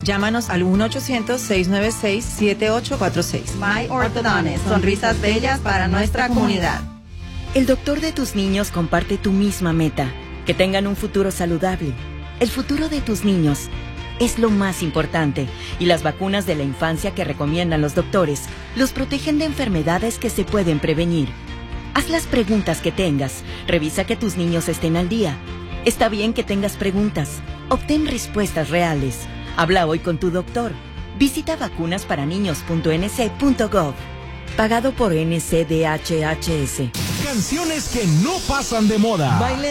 Llámanos al 1-800-696-7846. My Orthodontist, sonrisas bellas para nuestra comunidad. El doctor de tus niños comparte tu misma meta, que tengan un futuro saludable. El futuro de tus niños es lo más importante y las vacunas de la infancia que recomiendan los doctores los protegen de enfermedades que se pueden prevenir. Haz las preguntas que tengas, revisa que tus niños estén al día. Está bien que tengas preguntas, obtén respuestas reales. Habla hoy con tu doctor. Visita vacunasparaNiños.nc.gov. Pagado por NCDHHS. Canciones que no pasan de moda.